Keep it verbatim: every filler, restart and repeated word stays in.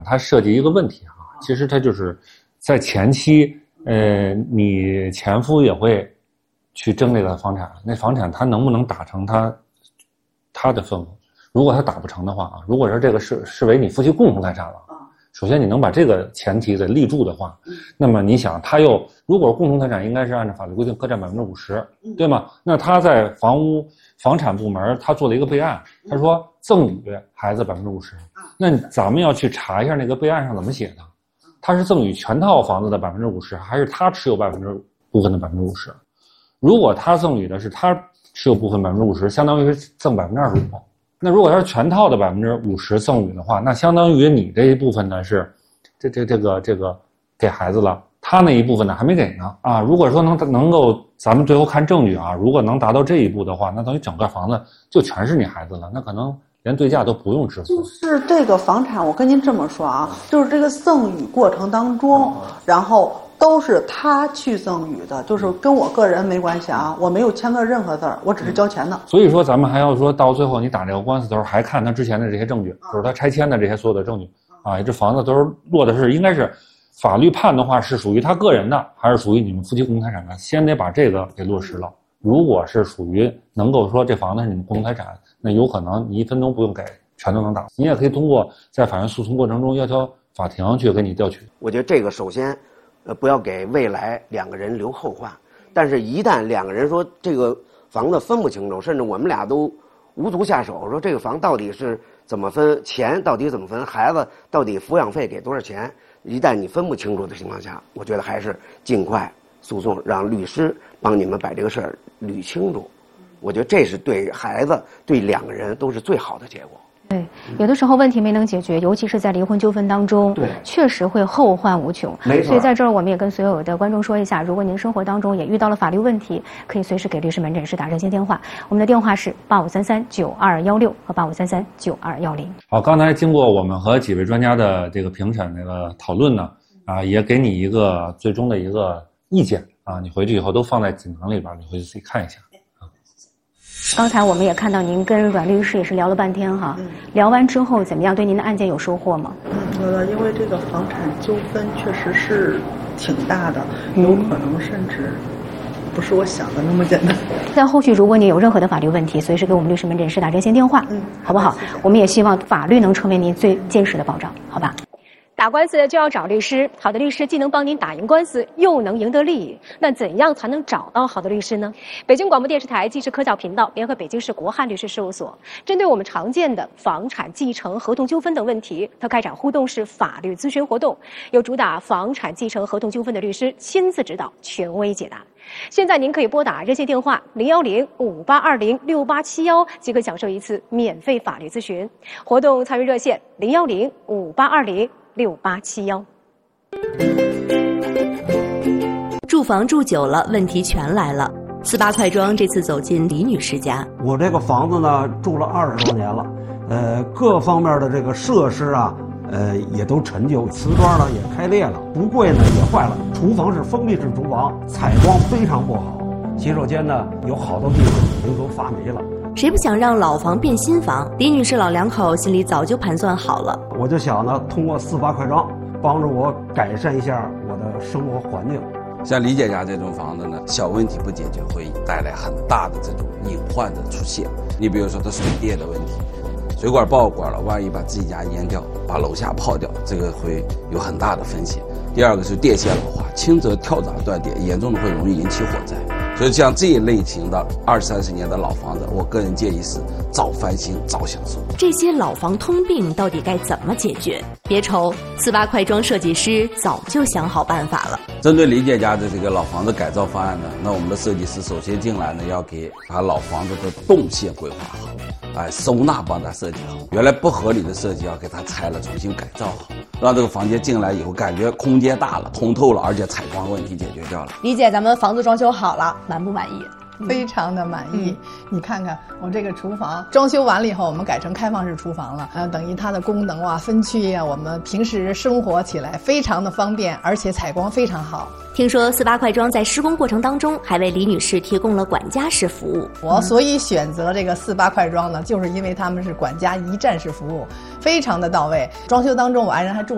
它涉及一个问题啊，其实它就是在前期，呃，你前夫也会去争这个房产，那房产他能不能打成他他的份额？如果他打不成的话啊，如果说这个视视为你夫妻共同财产了，首先你能把这个前提给立住的话，那么你想他又如果共同财产应该是按照法律规定各占百分之五十，对吗？那他在房屋房产部门他做了一个备案，他说赠与孩子百分之五十，那咱们要去查一下那个备案上怎么写的，他是赠与全套房子的百分之五十，还是他持有百分之部分的百分之五十？如果他赠与的是他持有部分百分之五十，相当于是赠百分之二十五。那如果他是全套的百分之五十赠与的话，那相当于你这一部分呢是，这这这个这个给孩子了，他那一部分呢还没给呢啊。如果说能能够，咱们最后看证据啊，如果能达到这一步的话，那等于整个房子就全是你孩子了，那可能连对价都不用支付。 就是这个房产，我跟您这么说啊，就是这个赠与过程当中，然后都是他去赠与的，就是跟我个人没关系啊，我没有签个任何字儿，我只是交钱的。 所以说咱们还要说到最后你打这个官司的时候，还看他之前的这些证据，就是他拆迁的这些所有的证据啊，这房子都是落的是应该是法律判的话是属于他个人的，还是属于你们夫妻共同财产的，先得把这个给落实了。如果是属于能够说这房子是你们共同财产，那有可能你一分钟不用给，全都能打。你也可以通过在法院诉讼过程中要求法庭去给你调取。 我觉得这个首先呃，不要给未来两个人留后患，但是一旦两个人说这个房子分不清楚，甚至我们俩都无足下手，说这个房到底是怎么分，钱到底怎么分，孩子到底抚养费给多少钱，一旦你分不清楚的情况下，我觉得还是尽快诉讼，让律师帮你们把这个事儿捋清楚。我觉得这是对孩子对两个人都是最好的结果。 对，有的时候问题没能解决，尤其是在离婚纠纷当中， 对， 确实会后患无穷。 没错。 所以在这儿我们也跟所有的观众说一下，如果您生活当中也遇到了法律问题，可以随时给律师门诊室打热线电话，我们的电话是八五三三九二幺六和八五三三九二幺零。 好，刚才经过我们和几位专家的这个评审那个讨论呢，啊，也给你一个最终的一个意见啊，你回去以后都放在锦囊里边，你回去自己看一下。 刚才我们也看到您跟阮律师也是聊了半天哈，嗯、聊完之后怎么样？对您的案件有收获吗？ 嗯，呃，因为这个房产纠纷确实是挺大的，有可能甚至不是我想的那么简单。 在后续如果你有任何的法律问题，随时给我们律师门诊室打热线电话，嗯，好不好？我们也希望法律能成为您最坚实的保障，好吧？打官司就要找律师，好的律师既能帮您打赢官司，又能赢得利益。那怎样才能找到好的律师呢？北京广播电视台纪实科教频道联合北京市国汉律师事务所，针对我们常见的房产继承、合同纠纷等问题，它开展互动式法律咨询活动，由主打房产继承、合同纠纷的律师亲自指导，权威解答。现在您可以拨打热线电话零幺零五八二零六八七幺，即可享受一次免费法律咨询。活动参与热线零幺零五八二零六八七幺。 住房住久了，问题全来了。四八快装这次走进李女士家。 我这个房子呢，住了二十多年了，呃，各方面的这个设施啊，呃，也都陈旧，瓷砖呢也开裂了，橱柜呢也坏了，厨房是封闭式厨房，采光非常不好，洗手间呢有好多地方已经都发霉了。 谁不想让老房变新房？李女士老两口心里早就盘算好了。 我就想呢，通过四八快装，帮助我改善一下我的生活环境。 像李姐家这种房子呢，小问题不解决，会带来很大的这种隐患的出现。你比如说它水电的问题，水管爆管了，万一把自己家淹掉，把楼下泡掉，这个会有很大的风险。第二个是电线老化，轻则跳闸断电，严重的会容易引起火灾。所以像这一类型的二三十年的老房子，我个人建议是早翻新早享受。 这些老房通病到底该怎么解决？别愁，四八快装设计师早就想好办法了。 针对李姐家的这个老房子改造方案呢，那我们的设计师首先进来呢，要给把老房子的动线规划好，哎，收纳帮他设计好，原来不合理的设计要给他拆了，重新改造好，让这个房间进来以后感觉空间大了，通透了，而且采光问题解决掉了。 李姐，咱们房子装修好了，满不满意？非常的满意、嗯、你看看我这个厨房装修完了以后，我们改成开放式厨房了，呃，等于它的功能啊、分区啊，我们平时生活起来非常的方便，而且采光非常好。 听说四八快装在施工过程当中还为李女士提供了管家式服务。 我所以选择这个四八快装呢，就是因为他们是管家一站式服务，非常的到位。装修当中我爱人还住